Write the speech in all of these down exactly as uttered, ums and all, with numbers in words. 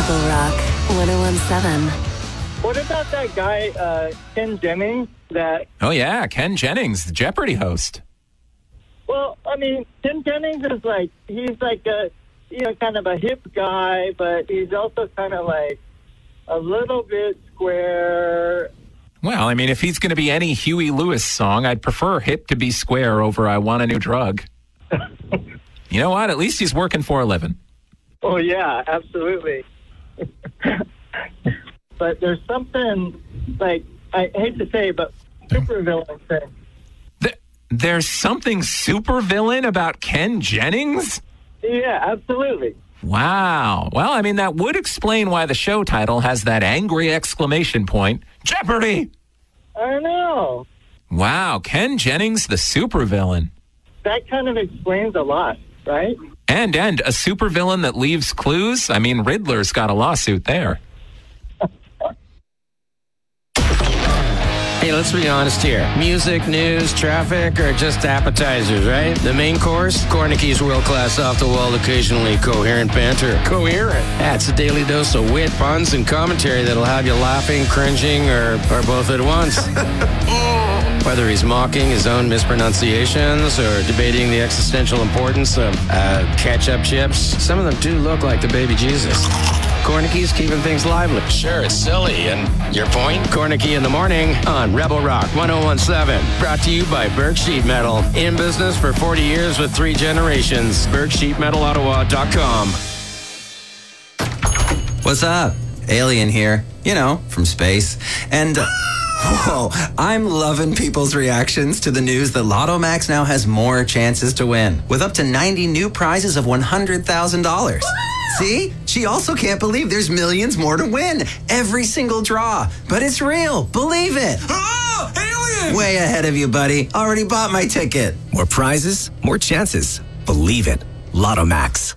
Rebel Rock one oh one seven. What about that guy, uh, Ken Jennings? That Oh, yeah, Ken Jennings, the Jeopardy host. Well, I mean, Ken Jennings is like, he's like a, you know, kind of a hip guy, but he's also kind of like a little bit square. Well, I mean, if he's going to be any Huey Lewis song, I'd prefer Hip to be Square over I Want a New Drug. You know what? At least he's working for a living. Oh, yeah, absolutely. But there's something, like, I hate to say, but supervillain thing. Th- there's something supervillain about Ken Jennings? Yeah, absolutely. Wow. Well, I mean, that would explain why the show title has that angry exclamation point, Jeopardy! I know. Wow, Ken Jennings, the supervillain. That kind of explains a lot, right? And, and a supervillain that leaves clues? I mean, Riddler's got a lawsuit there. Hey, let's be honest here. Music, news, traffic are just appetizers, right? The main course? Kornicki's world-class, off-the-wall, occasionally coherent banter. Coherent? That's a daily dose of wit, puns, and commentary that'll have you laughing, cringing, or, or both at once. Whether he's mocking his own mispronunciations or debating the existential importance of uh, ketchup chips, some of them do look like the baby Jesus. Kornicki's keeping things lively. Sure, it's silly. And your point? Kornicki in the morning on Rebel Rock one oh one seven. Brought to you by Berg Sheet Metal. In business for forty years with three generations. berg sheet metal ottawa dot com. What's up? Alien here. You know, from space. And... Uh, Whoa, I'm loving people's reactions to the news that Lotto Max now has more chances to win, with up to ninety new prizes of one hundred thousand dollars. See? She also can't believe there's millions more to win. Every single draw. But it's real. Believe it. Oh, alien! Way ahead of you, buddy. Already bought my ticket. More prizes, more chances. Believe it. Lotto Max.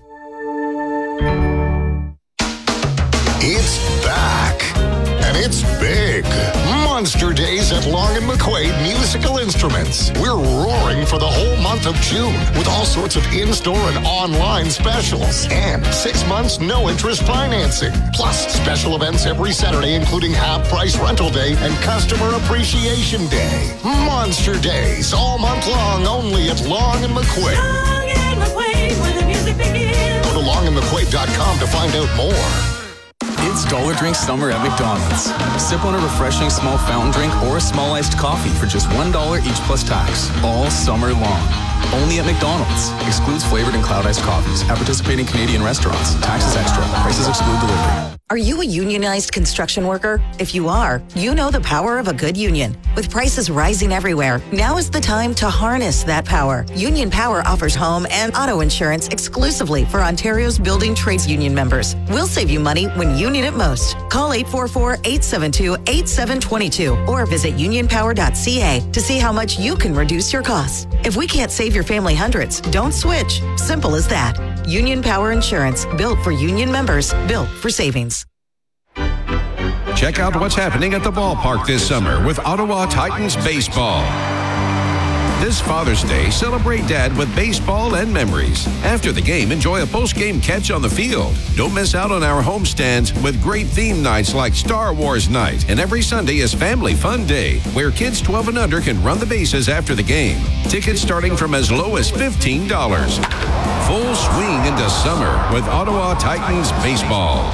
It's back. And it's big. Monster Days at Long and McQuaid Musical Instruments. We're roaring for the whole month of June with all sorts of in-store and online specials. And six months no-interest financing. Plus special events every Saturday, including half-price rental day and customer appreciation day. Monster Days all month long only at Long and McQuaid. Long and McQuaid, where the music begins. Go to long and mcquaid dot com to find out more. It's Dollar Drink Summer at McDonald's. Sip on a refreshing small fountain drink or a small iced coffee for just one dollar each plus tax, all summer long. Only at McDonald's. Excludes flavored and cloud iced coffees. At participating Canadian restaurants. Taxes extra. Prices exclude delivery. Are you a unionized construction worker? If you are, you know the power of a good union. With prices rising everywhere, now is the time to harness that power. Union Power offers home and auto insurance exclusively for Ontario's building trades union members. We'll save you money when you need it most. Call eight four four, eight seven two, eight seven two two or visit union power dot c a to see how much you can reduce your costs. If we can't save your family hundreds, don't switch. Simple as that. Union Power Insurance, built for union members, built for savings. Check out what's happening at the ballpark this summer with Ottawa Titans baseball. This Father's Day, celebrate Dad with baseball and memories. After the game, enjoy a post-game catch on the field. Don't miss out on our homestands with great theme nights like Star Wars Night. And every Sunday is Family Fun Day, where kids twelve and under can run the bases after the game. Tickets starting from as low as fifteen dollars. Full swing into summer with Ottawa Titans baseball.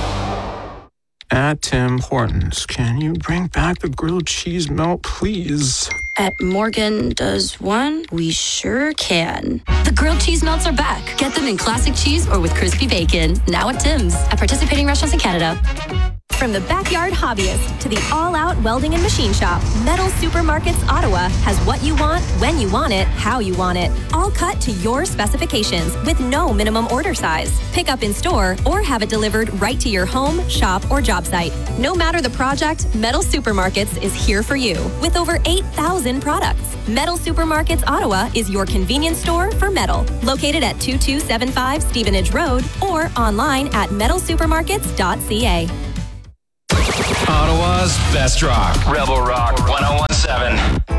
At Tim Hortons, can you bring back the grilled cheese melt, please? At Morgan Does One, we sure can. The grilled cheese melts are back. Get them in classic cheese or with crispy bacon. Now at Tim's. At participating restaurants in Canada. From the backyard hobbyist to the all-out welding and machine shop, Metal Supermarkets Ottawa has what you want, when you want it, how you want it. All cut to your specifications with no minimum order size. Pick up in store or have it delivered right to your home, shop, or job site. No matter the project, Metal Supermarkets is here for you with over eight thousand products. Metal Supermarkets Ottawa is your convenience store for metal. Located at two two seven five Stevenage Road or online at metal supermarkets dot c a. Ottawa's best rock. Rebel Rock one oh one seven.